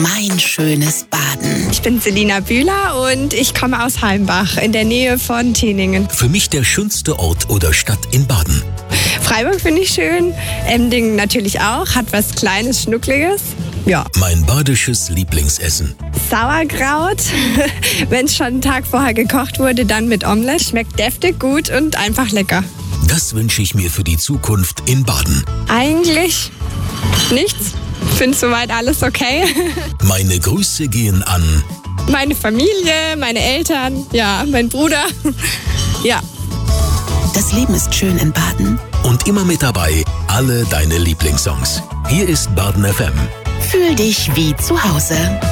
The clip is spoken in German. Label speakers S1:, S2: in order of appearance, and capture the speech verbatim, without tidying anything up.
S1: Mein schönes Baden.
S2: Ich bin Selina Bühler und ich komme aus Heimbach in der Nähe von Teningen.
S3: Für mich der schönste Ort oder Stadt in Baden.
S2: Freiburg finde ich schön, Emdingen natürlich auch, hat was Kleines, Schnuckliges. Ja.
S3: Mein badisches Lieblingsessen.
S2: Sauerkraut, wenn es schon einen Tag vorher gekocht wurde, dann mit Omelette. Schmeckt deftig, gut und einfach lecker.
S3: Das wünsche ich mir für die Zukunft in Baden.
S2: Eigentlich nichts. Ich finde soweit alles okay.
S3: Meine Grüße gehen an
S2: meine Familie, meine Eltern, ja, mein Bruder. Ja.
S1: Das Leben ist schön in Baden.
S3: Und immer mit dabei alle deine Lieblingssongs. Hier ist Baden F M.
S1: Fühl dich wie zu Hause.